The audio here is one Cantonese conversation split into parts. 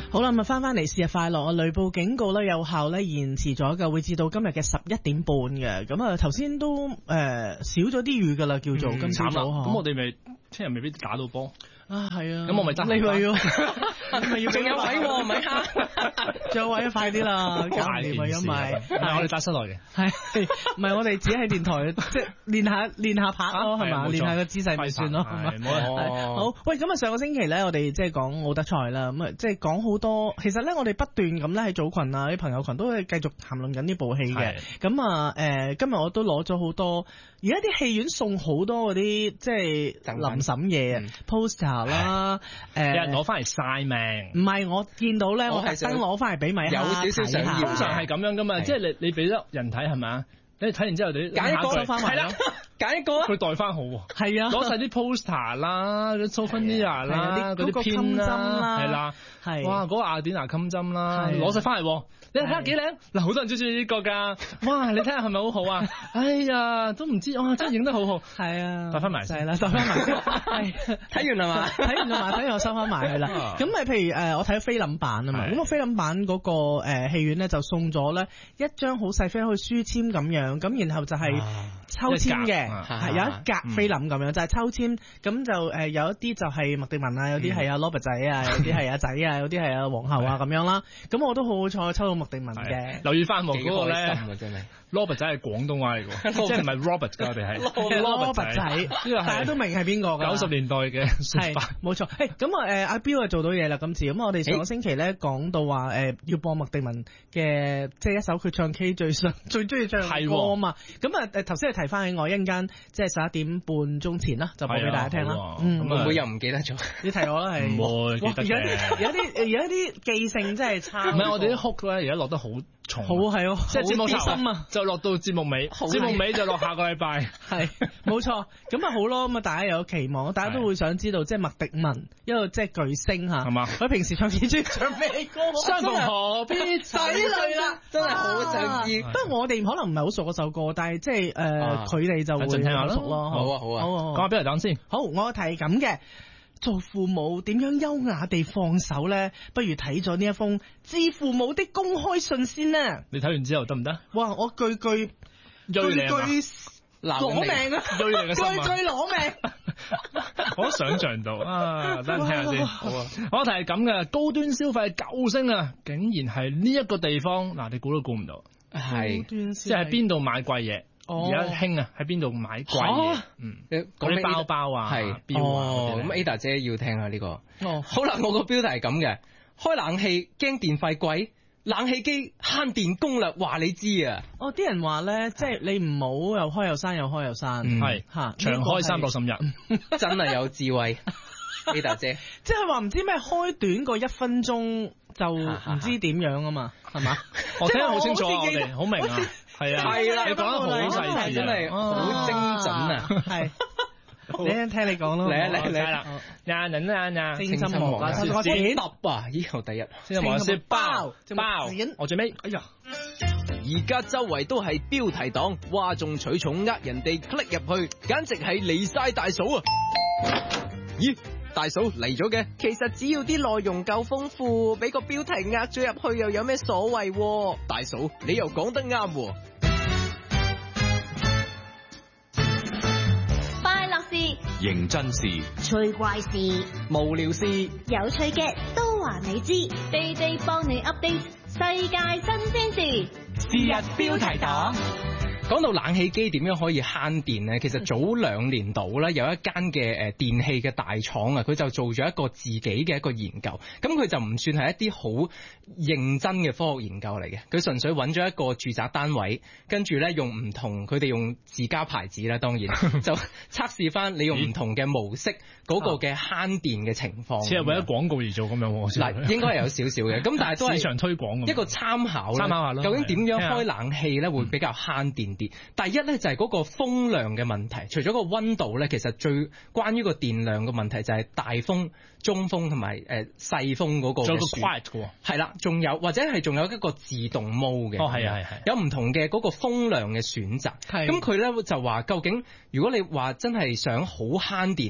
好啦，咁翻嚟試日快樂啊！雷暴警告咧有效咧延遲咗嘅，會至到今日嘅11點半嘅。咁啊頭先都少咗啲雨噶啦，叫做今朝早。 咁我哋咪聽日未必打到波。 啊，係啊！ 咁我咪爭你咪要， 你咪要仲有位喎，唔係嚇，仲有位快啲啦，搞唔掂啊，因為係我哋打室內嘅， 係唔係我哋只喺電台即係練下拍咯，係嘛？練下個姿勢咪算咯，係嘛？好，喂，咁啊上個星期咧，我哋即係講奧德賽啦，咁啊即係講好多，其實咧我哋不斷咁咧喺組群啊、啲朋友群都係繼續談論緊呢部戲嘅。咁啊今日我都攞咗好多，而家啲戲院送好多嗰啲即係臨審嘢啊 poster。啦， 有人攞翻嚟晒命， 唔係我見到咧，我特登攞翻嚟俾米哈睇下。 通常係咁樣噶嘛，即係你俾得人睇係咪啊？你睇完之後你揀一個收翻埋咯，揀一個佢代翻好喎， 係啊， 攞晒啲 poster 啦，啲 souvenir 啦，嗰啲編啦，係啦，係哇嗰個雅典娜襟針啦，攞晒翻嚟，你睇下幾靚嗱，好多人中意呢個㗎，哇你睇下係咪好好啊？哎呀都唔知哇真係影得好好，係啊，帶翻埋係啦，帶翻埋， 睇完啦嘛，睇完我收翻埋佢啦。咁咪譬如我睇咗菲林版啊嘛，咁個菲林版嗰個戲院咧就送咗咧一張好細飛好似書籤咁樣，咁然後就係抽籤嘅，係有一格菲林咁樣，就係抽籤，咁就有一啲就係麥迪文啊，有啲係阿羅伯仔啊，有啲係阿仔啊，有啲係阿皇后啊咁樣啦。咁我都好好彩抽到麥迪文嘅。 留意翻喎嗰個咧，真係羅伯仔係廣東話嚟嘅，即係唔係 Robert 㗎，我哋係羅伯仔，大家都明係邊個㗎？90年代嘅説法，冇錯。咁阿彪就做到嘢啦，今次。咁我哋上個星期咧講到話要播麥迪文嘅即係一首佢唱 K 最中意唱嘅歌啊嘛。咁頭先係提翻起我一陣間即係11點半鐘前啦，就播俾大家聽啦。 會唔會又唔記得咗？ 你提我啦，係唔會記得嘅。 有啲記性真係差。 唔係我哋啲 hook 咧，而家落得好重， 好係咯， 即係節目頭啊，就落到節目尾，節目尾就落下個禮拜， 係冇錯。咁啊好咯，咁啊大家有期望，大家都會想知道即係麥迪文一個即係巨星嚇，係嘛？佢平時唱片中意唱咩歌？ 相逢何必洗淚啦， 真係好想知。 不過我哋可能唔係好熟嗰首歌，但係即係佢哋就會聽下熟咯。 好啊好啊， 講下邊嚟講先。 好，我提咁嘅。做父母點樣優雅地放手咧？不如睇咗呢一封致父母的公開信先啦。 你睇完之後得唔得？ 哇！我句攞命啊！句攞命！ 我都想像到啊！等陣聽下先。好啊！我題係咁嘅，高端消費救星啊，竟然係呢一個地方嗱，你估都估唔到， 係即係喺邊度買貴嘢？而家興啊，喺邊度買貴嘢？嗰啲包包啊，係錶啊。 咁 Ada 姐要聽下呢個。好啦，我個標題係咁嘅，開冷氣驚電費貴，冷氣機慳電攻略話你知啊。 啲人話咧，即係你唔好又開又閂，又開又閂， 係嚇，長開360日， 真係有智慧。Ada 姐， 即係話唔知咩開短過1分鐘就唔知點樣啊嘛，係嘛？ 我聽得好清楚，我哋好明啊。係啊， 係啦， 你講得好細緻， 真係好精準啊！ 係，你聽你講咯， 嚟啦， 清心王啊，我錢揼啊，以後第一， 清心王先包，我最尾，哎呀， 而家周圍都係標題黨，嘩眾取寵呃人哋 click 入去，簡直係離晒大嫂啊！咦？大嫂嚟咗嘅，其實只要啲內容夠豐富，俾個標題呃咗入去又有咩所謂？大嫂，你又講得啱喎。 快樂事、 認真事、 趣怪事、 無聊事、 有趣嘅都話你知，地地幫你 update 世界新鮮事。 是日標題黨。講到冷氣機點樣可以慳電呢？其實早2年度咧，有一間嘅電器嘅大廠啊，佢就做咗一個自己嘅一個研究。咁佢就唔算係一啲好認真嘅科學研究嚟嘅，佢純粹揾咗一個住宅單位，跟住咧用唔同，佢哋用自家牌子啦，當然就測試翻你用唔同嘅模式嗰個嘅慳電嘅情況。 似係為咗廣告而做咁樣。 嗱，應該係有少少嘅，咁但係都係市場推廣一個參考下咯。究竟點樣開冷氣咧會比較慳電？第一咧就係嗰個風量嘅問題，除咗個溫度咧，其實最關於個電量嘅問題就係大風、中風同埋細風嗰個。仲有個 quiet 嘅。係啦，仲有或者係仲有一個自動 mode 嘅。係。有唔同嘅嗰個風量嘅選擇。咁佢咧就話，究竟如果你話真係想好慳電，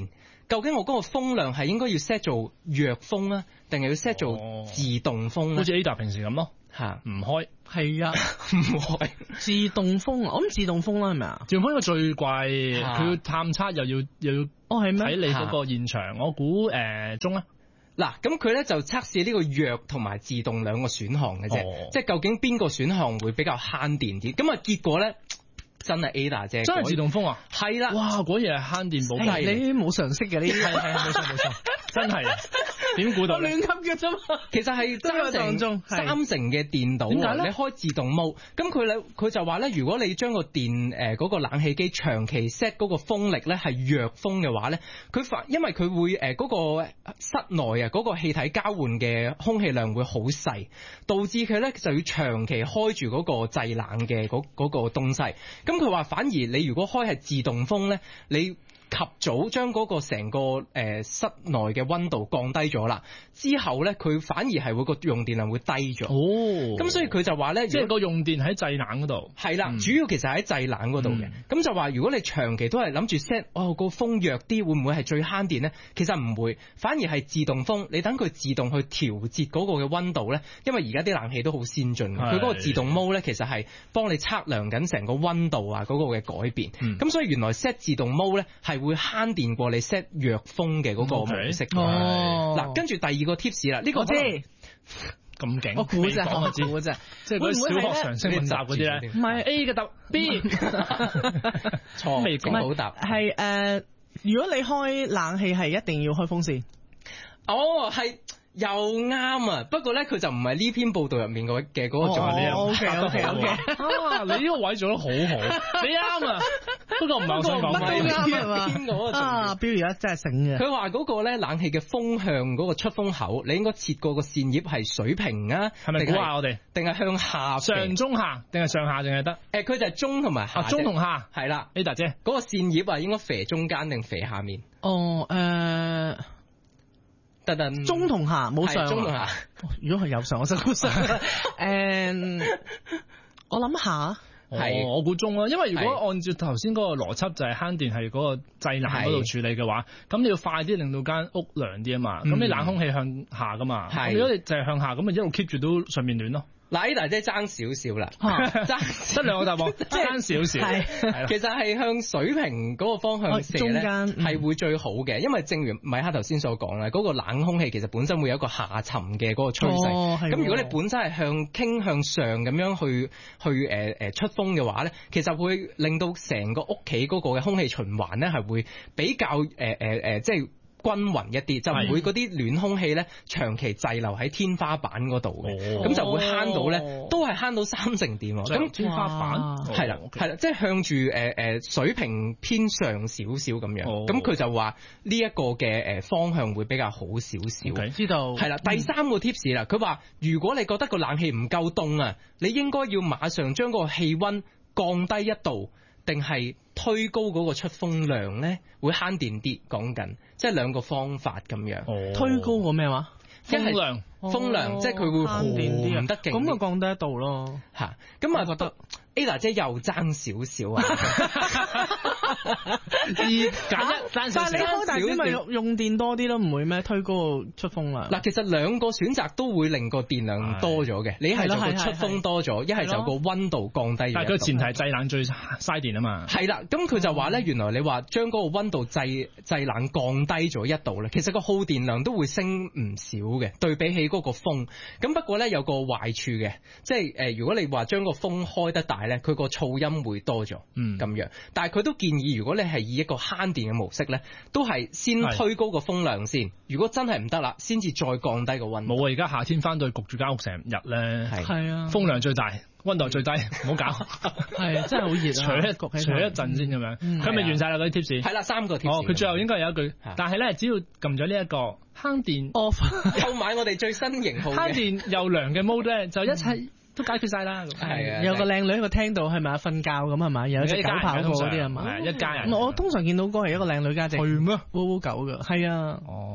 究竟我嗰個風量係應該要 set 做弱風啊，定係要 set 做自動風咧？ 好似 Ada 平時咁咯， 嚇唔開。 係啊， 唔開自動風，我諗自動風啦，係咪啊？ 自動風應該最貴，佢要探測又要哦係咩？ 睇你嗰個現場，我估中啊。 嗱，咁佢咧就測試呢個弱同埋自動兩個選項嘅啫，即係究竟邊個選項會比較慳電啲？咁啊結果咧真係 Ada 啫， 真係自動風啊！ 係啦， 哇，果然係慳電寶貴， 你冇常識嘅呢啲， 係冇錯，真係。點估到？ 我亂噏嘅啫嘛， 其實係揸成三成嘅電度。點解咧？你開自動模，咁佢就話咧，如果你將個電嗰個冷氣機長期 set 嗰個風力咧係弱風嘅話咧，因為佢會嗰個室內啊嗰個氣體交換嘅空氣量會好細，導致佢咧就要長期開住嗰個製冷嘅嗰個東西。咁佢話反而你如果開係自動風咧，你及早將嗰個成個室內嘅溫度降低咗啦，之後咧佢反而係會個用電量會低咗。哦，咁所以佢就話咧， 即係個用電喺製冷嗰度。 係啦，主要其實喺製冷嗰度嘅。咁就話如果你長期都係諗住 set 個風弱啲，會唔會係最慳電咧？其實唔會，反而係自動風。你等佢自動去調節嗰個嘅溫度咧，因為而家啲冷氣都好先進，佢嗰個自動 mode 咧其實係幫你測量緊成個溫度啊嗰個嘅改變。咁所以原來 set 自動 mode 咧係會慳電過你 set 弱風嘅嗰個模式。嗱，跟住第二個 tips 啦，呢個啫咁勁， 我估啫，我估啫， 即係嗰啲小學常識問答嗰啲咧，唔係 A 嘅答 B， 錯，未講好答。 係如果你開冷氣係一定要開風扇。 哦，係。又啱啊！不過咧，佢就唔係呢篇報道入面嘅嗰個做呢樣。 OK， 啊，你呢個位做得好好，你啱啊！不過唔係我想講咩邊個啊？標而家真係醒嘅。 佢話嗰個咧冷氣嘅風向嗰個出風口，你應該切過個扇葉係水平啊？ 係咪估下我哋？定係向下？上中下定係上下淨係得？ 佢就係中同埋下。 中同下係啦 ，Ada 姐嗰個扇葉啊，應該肥中間定肥下面？ 中同下冇上， 中同下。 如果係有上，我就估上。我諗下， 係我估中啦。因為如果按照頭先嗰個邏輯，就係慳電係嗰個製冷嗰度處理嘅話，咁你要快啲令到間屋涼啲啊嘛。咁你冷空氣向下噶嘛。如果你就係向下，咁咪一路 keep 住都上面暖咯。 嗱，Ada 姐爭少少啦， 得兩個答案，爭少少。 係，其實係向水平嗰個方向射咧，係會最好嘅。因為正如米哈頭先所講咧，嗰個冷空氣其實本身會有一個下沉嘅嗰個趨勢。咁如果你本身係傾向上咁樣去出風嘅話咧，其實會令到成個屋企嗰個嘅空氣循環咧係會比較即係均勻一啲，就唔會嗰啲暖空氣咧長期滯留喺天花板嗰度嘅，咁就會慳到咧，都係慳到3成電喎。咁天花板係啦，即係向住水平偏上少少咁樣。咁佢就話呢一個嘅方向會比較好少少。 知道係啦，第三個 tips 啦，佢話如果你覺得個冷氣唔夠凍啊，你應該要馬上將個氣溫降低1度。定係推高嗰個出風量咧，會慳電啲。講緊即係兩個方法咁樣。 推高個咩話？ 風量， 即係佢會慳電啲，唔得勁。 咁就降低1度咯。 嚇，咁啊覺得 Ada 姐又爭少少啊。 但係你開大啲咪用電多啲咯，唔會咩推高個出風量。 嗱，其實兩個選擇都會令個電量多咗嘅。你係就個出風多咗，一係就個溫度降低咗。 但係佢前提製冷最嘥電啊嘛。 係啦，咁佢就話咧，原來你話將嗰個溫度製冷降低咗1度咧，其實個耗電量都會升唔少嘅，對比起嗰個風。咁不過咧有個壞處嘅，即係如果你話將個風開得大咧，佢個噪音會多咗。咁樣。但係佢都建議，如果你係以一個慳電嘅模式咧，都係先推高個風量先。如果真係唔得啦，先至再降低個溫度。 冇啊！而家夏天翻到去焗住間屋成日咧， 係啊， 風量最大，溫度最低，唔好搞。 係真係好熱啊！ 除一陣先咁樣。佢咪完晒啦嗰啲 tips？ 係啦，3個 tips。 佢最後應該有一句，但係咧只要撳咗呢一個慳電 off， 購買我哋最新型號慳電又涼嘅 mode 咧，就一切都解決晒啦。 係啊， 有個靚女喺個廳度係咪瞓覺咁係咪？有隻狗跑過嗰啲係咪？ 一家人。 我通常見到嗰係一個靚女家姐。 係咩？ 窩窩狗㗎。係啊。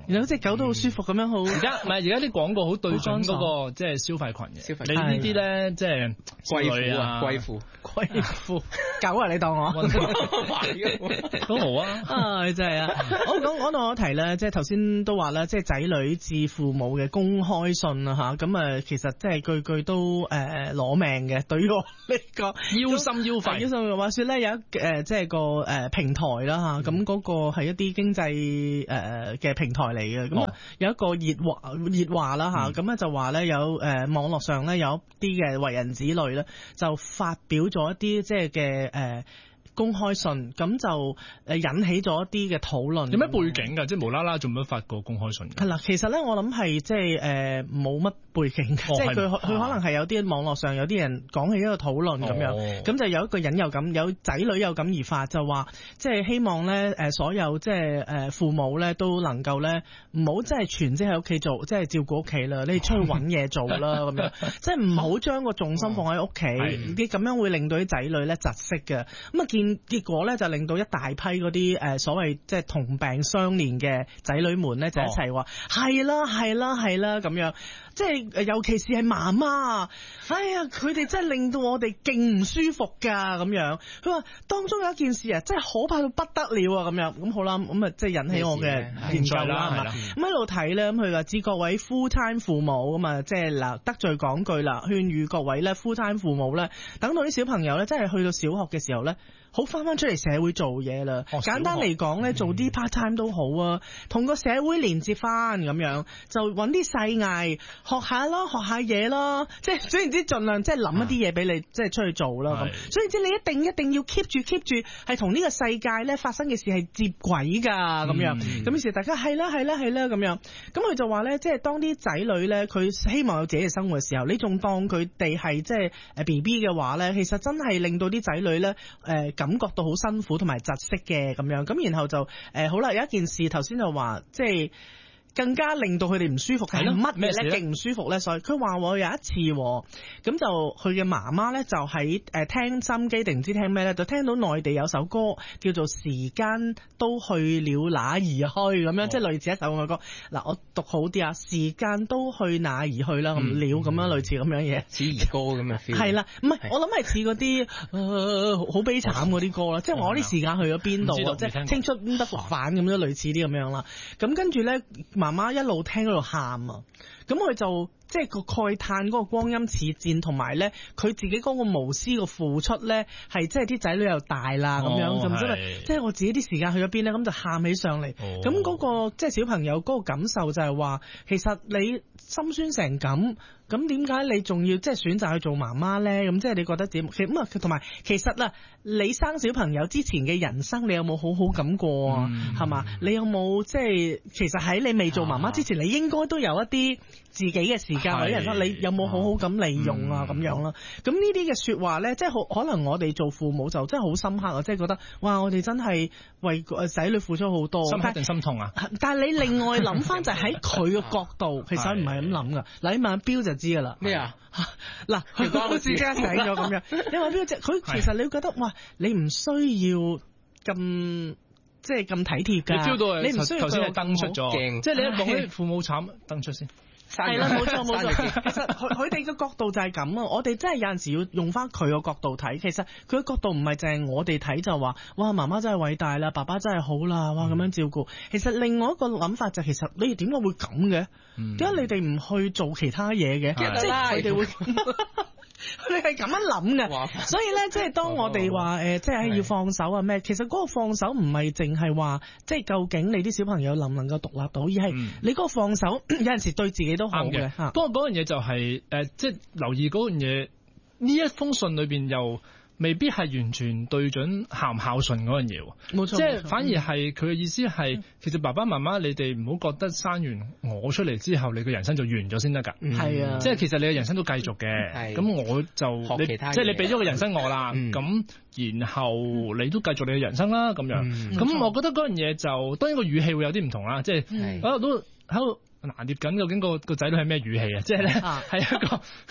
然後隻狗都好舒服咁樣好。 而家啲廣告好對準嗰個即係消費群嘅。你呢啲咧即係貴婦狗啊！你當我都好啊！ 真係啊！好講到我題咧，即係頭先都話啦，即係仔女致父母嘅公開信啊嚇，咁啊其實即係句句都攞命嘅，對於我呢個腰心腰肺。 話説咧有一即係個平台啦嚇，咁嗰個係一啲經濟嘅平台嚟嘅，咁有一個熱話啦嚇，咁咧就話咧有網絡上咧有一啲嘅為人子女咧就發表咗一啲即係嘅公開信，咁就引起咗一啲嘅討論。 有咩背景㗎？即係無啦啦做乜發個公開信？ 係啦，其實咧我諗係即係冇乜背景，即係佢可能係有啲網絡上有啲人講起一個討論咁樣，咁就有一個人有感，有仔女有感而發，就話即係希望咧所有即係父母咧都能夠咧唔好即係全職喺屋企做，即係照顧屋企啦，你哋出去揾嘢做啦咁樣，即係唔好將個重心放喺屋企，啲咁樣會令到啲仔女咧窒息嘅。咁啊結果咧就令到一大批嗰啲所謂即係同病相憐嘅仔女們咧就一齊話係啦咁樣，即係尤其是係媽媽，哎呀佢哋真係令到我哋勁唔舒服㗎咁樣。佢話當中有一件事啊，真係可怕到不得了啊咁樣。咁好啦，咁啊即係引起我嘅研究啦，係嘛？咁喺度睇咧，咁佢話致各位 full time 父母咁啊，即係嗱得罪講句啦，勸喻各位咧 full time 父母咧，等到啲小朋友咧真係去到小學嘅時候咧，好翻出嚟社會做嘢啦。簡單嚟講咧，做啲 part time 都好啊，同個社會連接翻咁樣，就揾啲細藝學下嘢咯。即係總言之，盡量即係諗一啲嘢俾你，即係出去做啦咁。所以即係你一定要 keep 住係同呢個世界咧發生嘅事係接軌㗎咁樣。咁於是大家係啦咁樣。咁佢就話咧，即係當啲仔女咧，佢希望有自己嘅生活嘅時候，你仲當佢哋係即係BB 嘅話咧，其實真係令到啲仔女咧感覺到好辛苦同埋窒息嘅咁樣。咁然後就好啦，有一件事頭先就話即係更加令到佢哋唔舒服，係乜嘢咧？勁唔舒服咧？所以佢話我有一次咁就佢嘅媽媽咧就喺聽心機定唔知聽咩咧，就聽到內地有首歌叫做時間都去了哪兒去咁樣，即係類似一首咁嘅歌。嗱我讀好啲啊，時間都去哪兒去啦，咁了咁樣類似咁樣嘢， 似兒歌咁嘅 feel。係啦，唔係我諗係似嗰啲好悲慘嗰啲歌啦，即係我啲時間去咗邊度啊，即係青春不復返咁樣，類似啲咁樣啦。咁跟住咧媽媽一路聽嗰度喊啊，咁佢就即係個慨嘆嗰個光陰似箭，同埋咧佢自己嗰個無私嘅付出咧，係即係啲仔女又大啦咁樣，咁真係即係我自己啲時間去咗邊咧，咁就喊起上嚟。咁嗰個即係小朋友嗰個感受就係話，其實你心酸成咁點解你仲要即係選擇去做媽媽咧？咁即係你覺得點？咁啊，同埋其實啦，你生小朋友之前嘅人生，你有冇好好咁過啊？係嘛？你有冇即係其實喺你未做媽媽之前，你應該都有一啲自己嘅時間或者人生，你有冇好好咁利用啊？咁樣啦。咁呢啲嘅説話咧，即係可能我哋做父母就真係好深刻啊！即係覺得哇，我哋真係為仔女付出好多， 深刻定心痛啊？ 但係你另外諗翻就係喺佢嘅角度，其實唔係咁諗噶。嗱，你問阿彪就知噶啦。 咩啊？ 嗱，佢好似即刻醒咗咁樣。你話彪佢其實你會覺得哇，你唔需要咁即係咁體貼㗎。 你 feel 到你唔需要頭先係登出咗，即係你一講起父母慘，登出先。 係啦，冇錯。其實佢哋嘅角度就係咁啊！我哋真係有陣時要用翻佢個角度睇。其實佢嘅角度唔係淨係我哋睇就話，哇媽媽真係偉大啦，爸爸真係好啦，哇咁樣照顧。其實另外一個諗法就係，其實你哋點解會咁嘅？點解你哋唔去做其他嘢嘅？即係佢哋會。你係咁樣諗嘅，所以咧，即係當我哋話即係要放手啊咩？其實嗰個放手唔係淨係話，即係究竟你啲小朋友能唔能夠獨立到，而係你嗰個放手有陣時對自己都好嘅。 不過嗰樣嘢就係即係留意嗰樣嘢，呢一封信裏邊又未必係完全對準孝唔孝順嗰樣嘢喎。 冇錯， 即係反而係佢嘅意思係，其實爸爸媽媽你哋唔好覺得生完我出嚟之後，你嘅人生就完咗先得㗎。 係啊， 即係其實你嘅人生都繼續嘅。咁我就學其他， 即係你俾咗個人生我啦。咁然後你都繼續你嘅人生啦。咁樣。咁我覺得嗰樣嘢就當然個語氣會有啲唔同啦。即係喺度拿捏緊究竟個仔女係咩語氣啊？即係咧係一個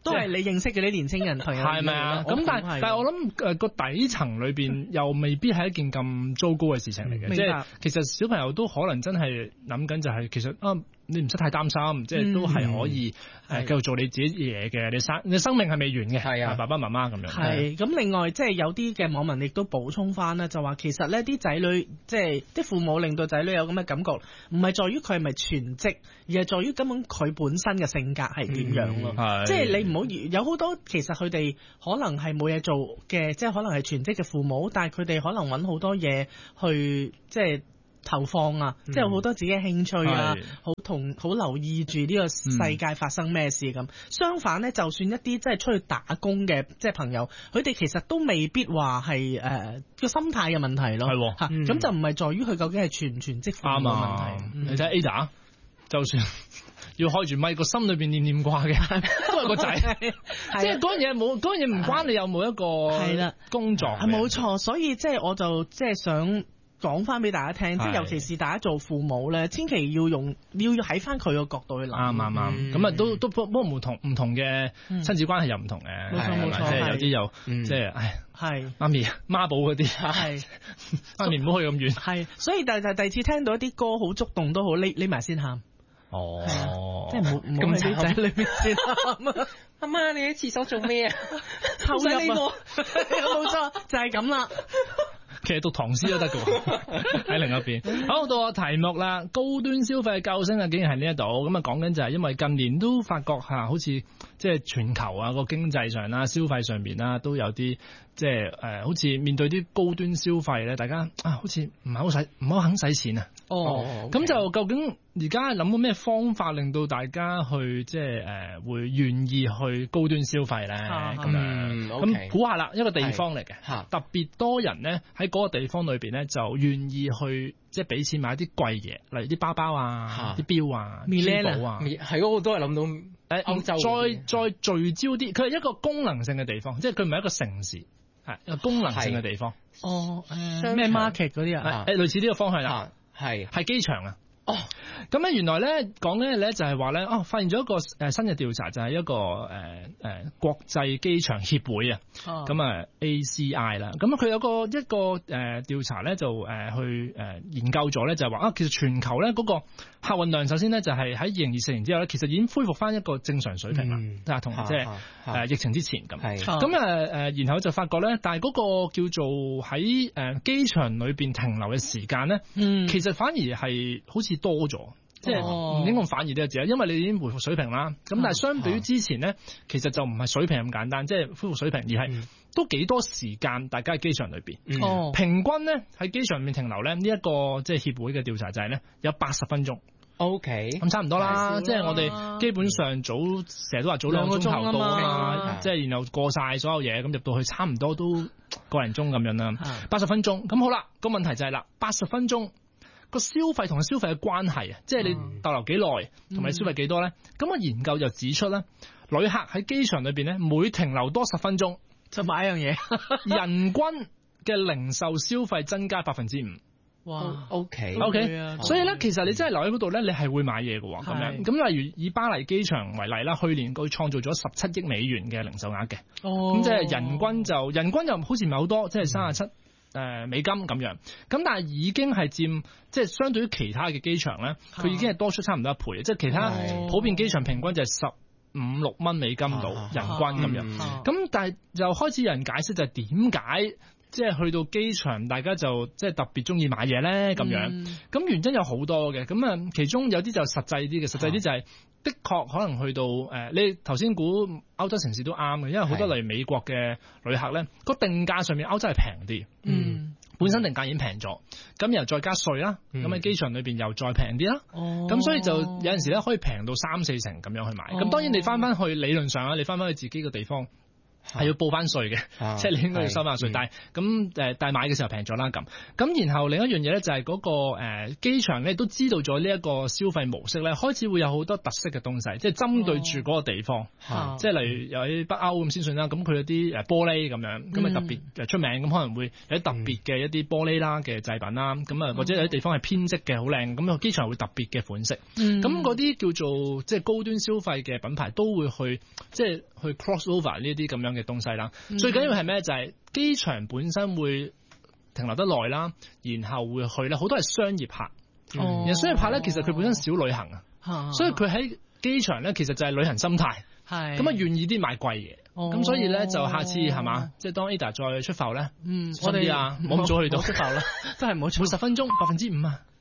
都係你認識嘅啲年青人朋友， 係咪啊？咁但係我諗個底層裏邊又未必係一件咁糟糕嘅事情嚟嘅，即係其實小朋友都可能真係諗緊就係其實你唔使太擔心，即係都係可以繼續做你自己嘢嘅。你生命係未完嘅，係啊，爸爸媽媽咁樣。 係咁，另外即係有啲嘅網民亦都補充翻啦，就話其實呢啲仔女即係啲父母令到仔女有咁嘅感覺，唔係在於佢係咪全職，而係在於根本佢本身嘅性格係點樣咯。即係你唔好有好多其實佢哋可能係冇嘢做嘅，即係可能係全職嘅父母，但係佢哋可能揾好多嘢去即係投放啊，即係有好多自己嘅興趣啊，好留意住呢個世界發生咩事咁。相反呢，就算一啲即係出去打工嘅即係朋友，佢哋其實都未必話係個心態嘅問題咯。係咁就唔係在於佢究竟係全唔全職父母嘅問題。 你睇 Ada， 就算要開住咪，個心裏邊念念掛嘅都係個仔，即係嗰樣嘢唔關你有冇一個工作。 冇錯，所以即係我就即係想講翻俾大家聽，即係尤其是大家做父母咧，千祈要喺翻佢個角度去諗。 啱，咁啊都不過唔同嘅親子關係又唔同嘅， 冇錯， 即係有啲又即係係媽咪媽寶嗰啲，係媽咪唔好去咁遠。係， 所以第二次聽到一啲歌好觸動都好，匿埋先喊。即係唔好喺啲仔裏面先喊。 阿媽，你喺廁所做咩啊？ 抽入啊！冇錯，就係咁啦。 其實讀唐詩都得㗎喺另一邊。好，到我題目啦，高端消費救星啊，竟然係呢一度。咁啊，講緊就係因為近年都發覺好似即係全球啊個經濟上啦、消費上邊啦，都有啲即係好似面對啲高端消費咧，大家好似唔係好肯使錢啊。咁就究竟而家諗到咩方法令到大家去即係會願意去高端消費咧？咁估下啦，一個地方嚟嘅，特別多人咧喺嗰個地方裏邊咧就願意去即係俾錢買啲貴嘢，例如啲包包啊、啲錶啊、珠寶啊， 係我都係諗到歐洲。 再聚焦啲，佢係一個功能性嘅地方，即係佢唔係一個城市，係一個功能性嘅地方。 咩 market 嗰啲啊？ 類似呢個方向啦，係機場啊。咁咧原來咧講咧就係話咧，發現咗一個新嘅調查，就係一個國際機場協會啊，咁ACI 啦，咁佢有一個調查咧就去研究咗咧，就係話其實全球咧嗰個客運量首先咧就係喺2024年之後咧，其實已經恢復翻一個正常水平啦，同即係疫情之前咁。咁然後就發覺咧，但係嗰個叫做喺機場裏邊停留嘅時間咧，其實反而係好似多咗，即係唔應該反而呢個字，因為你已經回復水平啦。咁但係相比於之前咧，其實就唔係水平咁簡單，即係恢復水平，而係都幾多時間大家喺機場裏邊。平均咧喺機場裏面停留咧，呢一個即係協會嘅調查就係咧有80分鐘。 OK， 咁差唔多啦，即係我哋基本上成日都話早2個鐘頭到啊嘛，即係然後過晒所有嘢，咁入到去差唔多都個零鐘咁樣啦。80分鐘，咁好啦，個問題就係啦，80分鐘。個消費同消費嘅關係啊，即係你逗留幾耐，同埋消費幾多咧？咁個研究就指出咧，旅客喺機場裏邊咧，每停留多10分鐘就買一樣嘢， 人均嘅零售消費增加5%。 哇 ，OK， 所以咧，其實你真係留喺嗰度咧，你係會買嘢嘅喎。咁樣，咁例如以巴黎機場為例啦，去年佢創造咗17億美元嘅零售額嘅。咁即係人均又好似唔係好多，即係37美金咁樣，咁但係已經係佔即係相對於其他嘅機場咧，佢已經係多出差唔多1倍，即係其他普遍機場平均就係15-16蚊美金到人均咁樣。咁但係就開始有人解釋就係點解即係去到機場大家就即係特別中意買嘢咧咁樣。咁原因有好多嘅，咁其中有啲就實際啲嘅，實際啲就係的確可能去到你頭先估歐洲城市都啱嘅，因為好多例如美國嘅旅客咧，個定價上面歐洲係平啲，本身定價已經平咗，咁又再加稅啦，咁喺機場裏邊又再平啲啦，咁所以就有陣時咧可以平到3-4成咁樣去買。咁當然你翻去理論上啊，你翻去自己嘅地方係要報翻稅嘅，即係你應該要收翻稅。但係買嘅時候平咗啦咁然後另一樣嘢咧就係嗰個機場咧都知道咗呢一個消費模式咧，開始會有好多特色嘅東西，即係針對住嗰個地方，即係例如有啲北歐咁先算啦，咁佢有啲玻璃咁樣，咁特別出名，咁可能會有啲特別嘅一啲玻璃啦嘅製品啦，咁或者有啲地方係編織嘅好靚，咁個機場會特別嘅款式，咁嗰啲叫做即係高端消費嘅品牌都會去即係去 cross over 呢啲咁樣嘅東西啦。最緊要係咩？就係機場本身會停留得耐啦，然後會去咧，好多係商業客。然後商業客咧，其實佢本身少旅行啊，所以佢喺機場咧，其實就係旅行心態。係咁啊，願意啲買貴嘢。咁所以咧就下次係嘛，即係當 Ada 再出埠咧，我哋唔好咁早去到出埠啦，真係唔好每10分鐘5%。